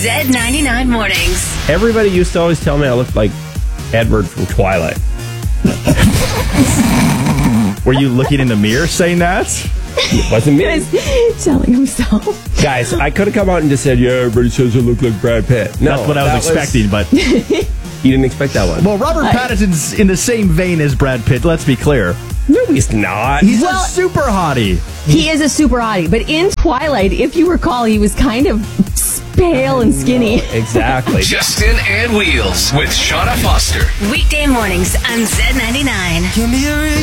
Z99 Mornings. Everybody used to always tell me I looked like Edward from Twilight. Were you looking in the mirror saying that? It wasn't me. He's telling himself. Guys, I could have come out and just said, yeah, everybody says I look like Brad Pitt. No, that's what I was expecting, but... You didn't expect that one. Well, Robert Pattinson's in the same vein as Brad Pitt, let's be clear. No, he's not. He's a super hottie. He is a super hottie, but in Twilight, if you recall, he was kind of pale and skinny. Exactly. Justin and Wheels with Shauna Foster. Weekday mornings on Z99. Give me a ring.